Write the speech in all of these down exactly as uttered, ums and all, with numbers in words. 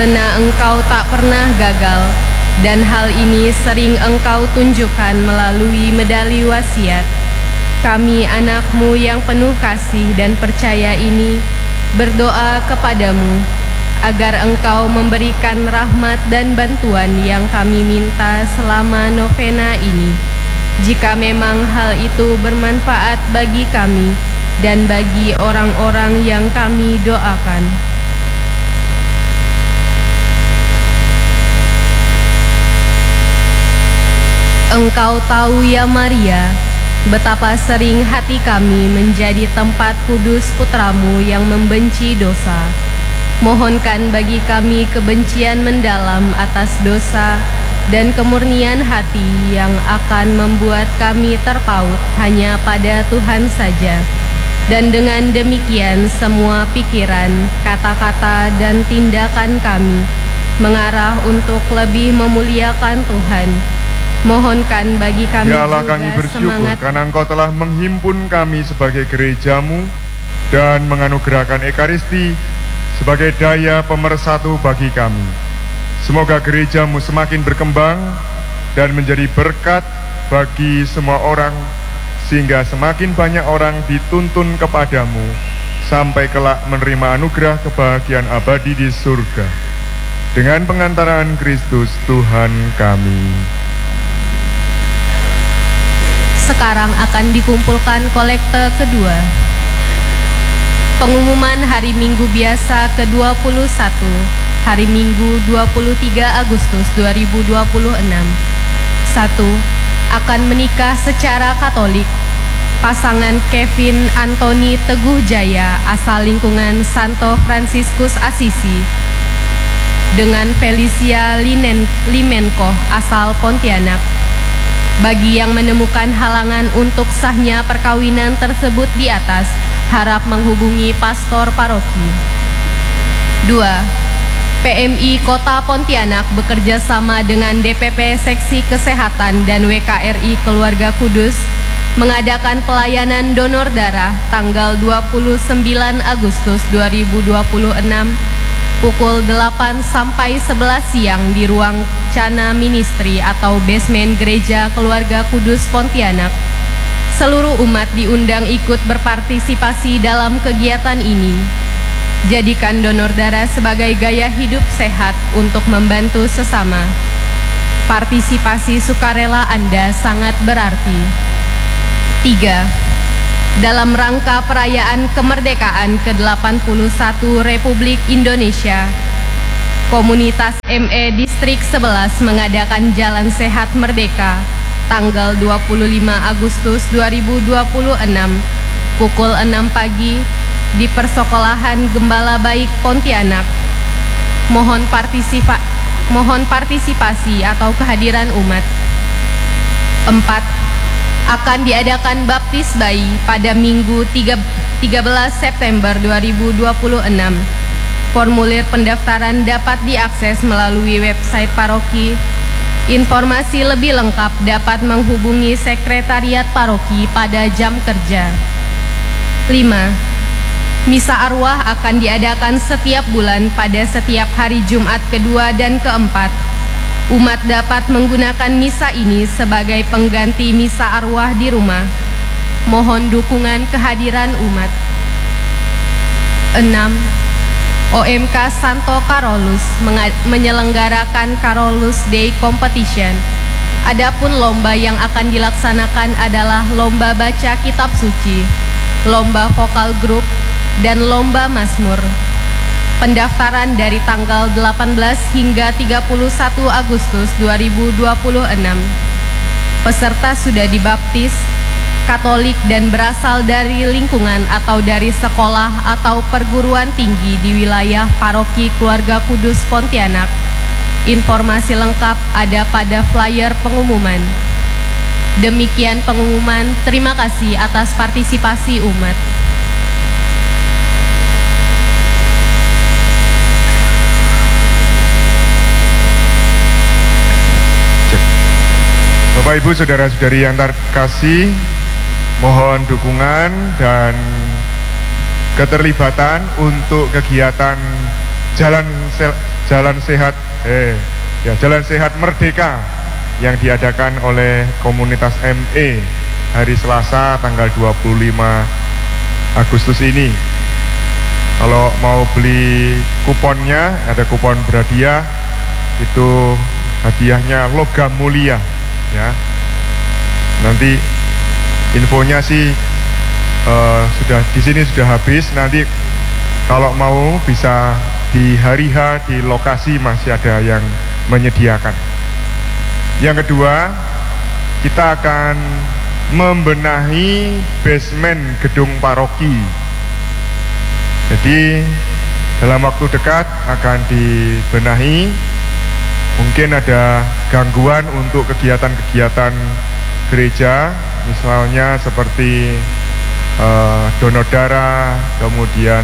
karena Engkau tak pernah gagal, dan hal ini sering Engkau tunjukkan melalui medali wasiat. Kami anak-Mu yang penuh kasih dan percaya ini berdoa kepadamu, agar Engkau memberikan rahmat dan bantuan yang kami minta selama novena ini. Jika memang hal itu bermanfaat bagi kami dan bagi orang-orang yang kami doakan. Engkau tahu ya Maria, betapa sering hati kami menjadi tempat kudus putramu yang membenci dosa. Mohonkan bagi kami kebencian mendalam atas dosa dan kemurnian hati yang akan membuat kami terpaut hanya pada Tuhan saja. Dan dengan demikian semua pikiran, kata-kata, dan tindakan kami mengarah untuk lebih memuliakan Tuhan. Mohonkan bagi kami Ya Allah, juga kami bersyukur semangat karena Engkau telah menghimpun kami sebagai gerejamu dan menganugerahkan Ekaristi sebagai daya pemersatu bagi kami. Semoga gerejamu semakin berkembang dan menjadi berkat bagi semua orang, sehingga semakin banyak orang dituntun kepadamu sampai kelak menerima anugerah kebahagiaan abadi di surga. Dengan pengantaran Kristus Tuhan kami. Sekarang akan dikumpulkan kolekte kedua. Pengumuman hari Minggu biasa ke dua puluh satu, hari Minggu dua puluh tiga Agustus dua ribu dua puluh enam. satu. Akan menikah secara Katolik pasangan Kevin Anthony Teguh Jaya asal lingkungan Santo Fransiskus Assisi dengan Felicia Linen, Limenko asal Pontianak. Bagi yang menemukan halangan untuk sahnya perkawinan tersebut di atas, harap menghubungi pastor paroki. dua. P M I Kota Pontianak bekerja sama dengan D P P Seksi Kesehatan dan W K R I Keluarga Kudus mengadakan pelayanan donor darah tanggal dua puluh sembilan Agustus dua ribu dua puluh enam pukul delapan sampai sebelas siang di ruang Cana Ministry atau basement Gereja Keluarga Kudus Pontianak. Seluruh umat diundang ikut berpartisipasi dalam kegiatan ini. Jadikan donor darah sebagai gaya hidup sehat untuk membantu sesama. Partisipasi sukarela Anda sangat berarti. tiga. Dalam rangka perayaan kemerdekaan ke delapan puluh satu Republik Indonesia, Komunitas M E Distrik sebelas mengadakan Jalan Sehat Merdeka tanggal dua puluh lima Agustus dua ribu dua puluh enam pukul enam pagi di Persekolahan Gembala Baik Pontianak. Mohon partisipa mohon partisipasi atau kehadiran umat. empat. Akan diadakan baptis bayi pada Minggu tiga belas September dua ribu dua puluh enam. Formulir pendaftaran dapat diakses melalui website paroki. Informasi lebih lengkap dapat menghubungi sekretariat paroki pada jam kerja. lima. Misa arwah akan diadakan setiap bulan pada setiap hari Jumat kedua dan keempat. Umat dapat menggunakan misa ini sebagai pengganti misa arwah di rumah. Mohon dukungan kehadiran umat. enam. O M K Santo Carolus menyelenggarakan Carolus Day Competition. Adapun lomba yang akan dilaksanakan adalah lomba baca kitab suci, lomba vokal grup, dan lomba mazmur. Pendaftaran dari tanggal delapan belas hingga tiga puluh satu Agustus dua ribu dua puluh enam. Peserta sudah dibaptis, Katolik dan berasal dari lingkungan atau dari sekolah atau perguruan tinggi di wilayah Paroki Keluarga Kudus Pontianak. Informasi lengkap ada pada flyer pengumuman. Demikian pengumuman, terima kasih atas partisipasi umat. Bapak Ibu saudara-saudari yang terkasih, mohon dukungan dan keterlibatan untuk kegiatan Jalan Jalan Sehat eh ya Jalan Sehat Merdeka yang diadakan oleh komunitas M E hari Selasa tanggal dua puluh lima Agustus ini. Kalau mau beli kuponnya, ada kupon berhadiah, itu hadiahnya logam mulia ya. Nanti infonya sih uh, sudah di sini sudah habis. Nanti kalau mau bisa di hari H di lokasi masih ada yang menyediakan. Yang kedua, kita akan membenahi basement gedung paroki. Jadi dalam waktu dekat akan dibenahi. Mungkin ada gangguan untuk kegiatan-kegiatan gereja, misalnya seperti uh, donor darah, kemudian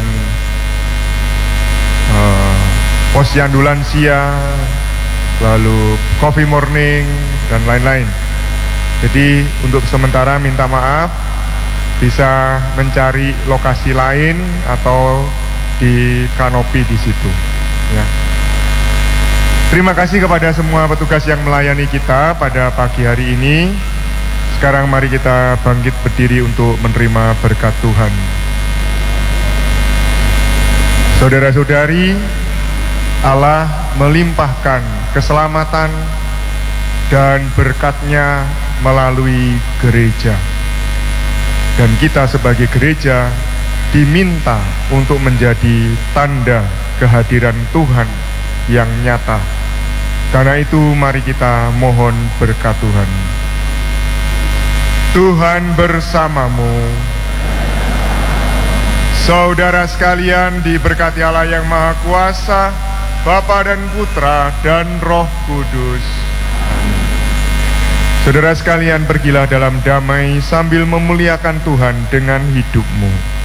uh, posyandu lansia, lalu coffee morning, dan lain-lain. Jadi untuk sementara minta maaf, bisa mencari lokasi lain atau di kanopi di situ ya. Terima kasih kepada semua petugas yang melayani kita pada pagi hari ini. Sekarang mari kita bangkit berdiri untuk menerima berkat Tuhan. Saudara-saudari, Allah melimpahkan keselamatan dan berkat-Nya melalui gereja. Dan kita sebagai gereja diminta untuk menjadi tanda kehadiran Tuhan yang nyata. Karena itu mari kita mohon berkat Tuhan. Tuhan bersamamu. Saudara sekalian diberkati Allah yang Maha Kuasa, Bapa dan Putra dan Roh Kudus. Saudara sekalian, pergilah dalam damai sambil memuliakan Tuhan dengan hidupmu.